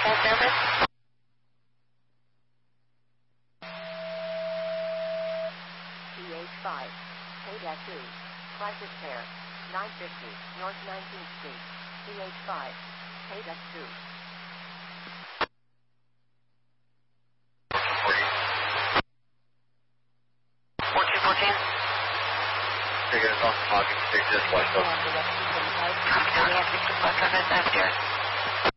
full service. CH5, paid at 2. Private fare, $9.50, North 19th Street. CH5, paid at 2. 1414. Take it as long as talking. Take this west up. Copy, Tony. I have 65 minutes after.